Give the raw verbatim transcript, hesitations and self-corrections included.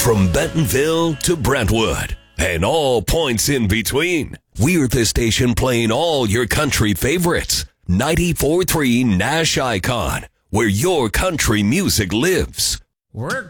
From Bentonville to Brentwood and all points in between, we're the station playing all your country favorites. ninety-four point three Nash Icon, where your country music lives. We're